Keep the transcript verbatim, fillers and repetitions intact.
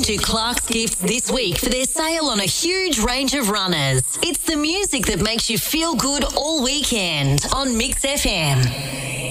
to Clark's Gifts this week for their sale on a huge range of runners. It's the music that makes you feel good all weekend on Mix F M.